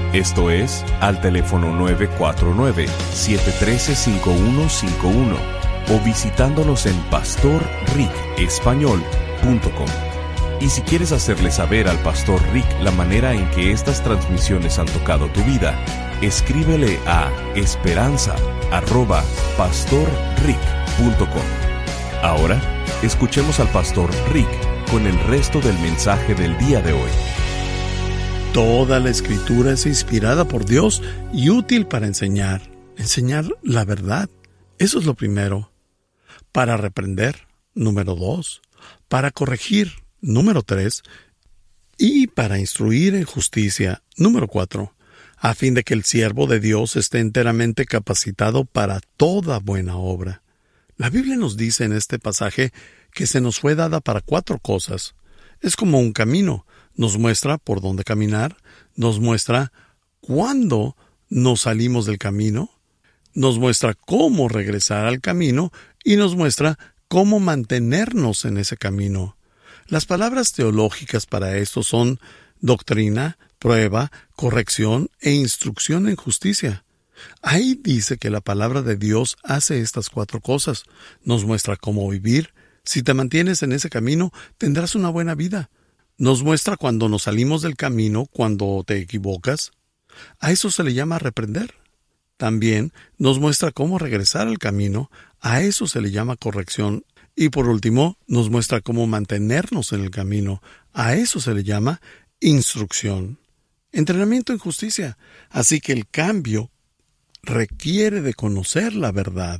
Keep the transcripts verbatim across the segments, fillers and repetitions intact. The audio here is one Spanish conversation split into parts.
Esto es, al teléfono nueve cuatro nueve, siete uno tres, cinco uno cinco uno o visitándonos en pastor rick español punto com. Y si quieres hacerle saber al Pastor Rick la manera en que estas transmisiones han tocado tu vida, escríbele a esperanza arroba pastor rick punto com. Ahora, escuchemos al Pastor Rick con el resto del mensaje del día de hoy. Toda la Escritura es inspirada por Dios y útil para enseñar. Enseñar la verdad. Eso es lo primero. Para reprender. Número dos. Para corregir. Número tres. Y para instruir en justicia. Número cuatro. A fin de que el siervo de Dios esté enteramente capacitado para toda buena obra. La Biblia nos dice en este pasaje que se nos fue dada para cuatro cosas. Es como un camino. Nos muestra por dónde caminar, nos muestra cuándo nos salimos del camino, nos muestra cómo regresar al camino y nos muestra cómo mantenernos en ese camino. Las palabras teológicas para esto son doctrina, prueba, corrección e instrucción en justicia. Ahí dice que la palabra de Dios hace estas cuatro cosas. Nos muestra cómo vivir. Si te mantienes en ese camino, tendrás una buena vida. Nos muestra cuando nos salimos del camino, cuando te equivocas. A eso se le llama reprender. También nos muestra cómo regresar al camino. A eso se le llama corrección. Y por último, nos muestra cómo mantenernos en el camino. A eso se le llama instrucción. Entrenamiento en justicia. Así que el cambio requiere de conocer la verdad.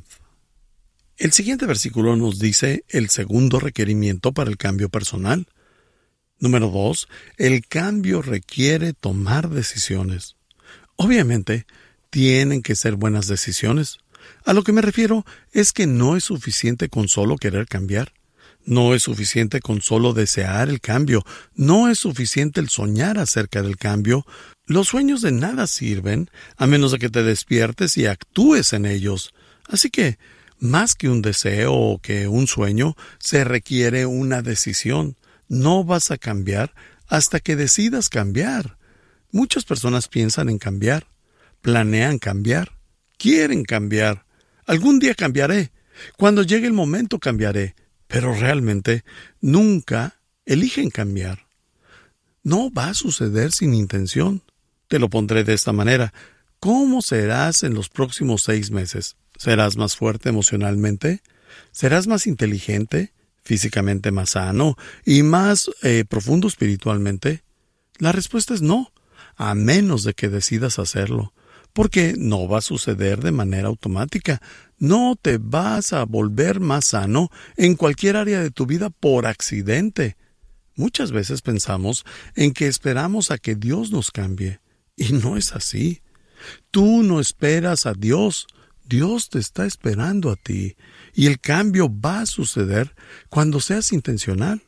El siguiente versículo nos dice el segundo requerimiento para el cambio personal. Número dos, el cambio requiere tomar decisiones. Obviamente, tienen que ser buenas decisiones. A lo que me refiero es que no es suficiente con solo querer cambiar. No es suficiente con solo desear el cambio. No es suficiente el soñar acerca del cambio. Los sueños de nada sirven a menos de que te despiertes y actúes en ellos. Así que, más que un deseo o que un sueño, se requiere una decisión. No vas a cambiar hasta que decidas cambiar. Muchas personas piensan en cambiar, planean cambiar, quieren cambiar. Algún día cambiaré. Cuando llegue el momento cambiaré. Pero realmente nunca eligen cambiar. No va a suceder sin intención. Te lo pondré de esta manera. ¿Cómo serás en los próximos seis meses? ¿Serás más fuerte emocionalmente? ¿Serás más inteligente? ¿Físicamente más sano y más eh, profundo espiritualmente? La respuesta es no, a menos de que decidas hacerlo, porque no va a suceder de manera automática. No te vas a volver más sano en cualquier área de tu vida por accidente. Muchas veces pensamos en que esperamos a que Dios nos cambie, y no es así. Tú no esperas a Dios. Dios te está esperando a ti, y el cambio va a suceder cuando seas intencional.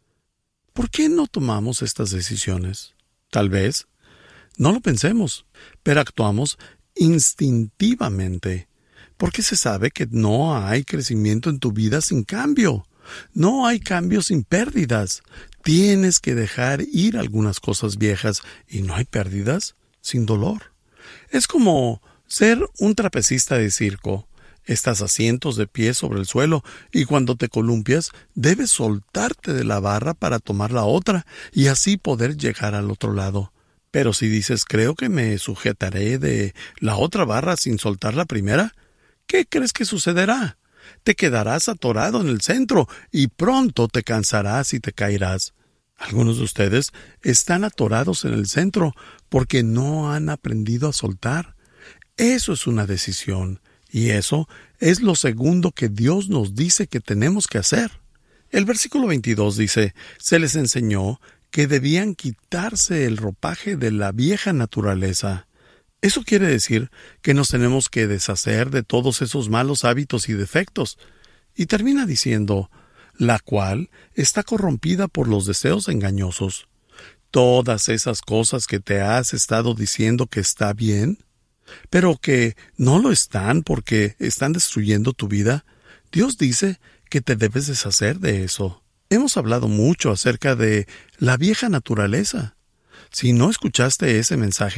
¿Por qué no tomamos estas decisiones? Tal vez no lo pensemos, pero actuamos instintivamente, porque se sabe que no hay crecimiento en tu vida sin cambio. No hay cambio sin pérdidas. Tienes que dejar ir algunas cosas viejas, y no hay pérdidas sin dolor. Es como ser un trapecista de circo. Estás a cientos de pies sobre el suelo y cuando te columpias debes soltarte de la barra para tomar la otra y así poder llegar al otro lado. Pero si dices creo que me sujetaré de la otra barra sin soltar la primera, ¿qué crees que sucederá? Te quedarás atorado en el centro y pronto te cansarás y te caerás. Algunos de ustedes están atorados en el centro porque no han aprendido a soltar. Eso es una decisión, y eso es lo segundo que Dios nos dice que tenemos que hacer. El versículo veintidós dice, se les enseñó que debían quitarse el ropaje de la vieja naturaleza. Eso quiere decir que nos tenemos que deshacer de todos esos malos hábitos y defectos. Y termina diciendo, la cual está corrompida por los deseos engañosos. Todas esas cosas que te has estado diciendo que está bien, pero que no lo están porque están destruyendo tu vida, Dios dice que te debes deshacer de eso. Hemos hablado mucho acerca de la vieja naturaleza. Si no escuchaste ese mensaje,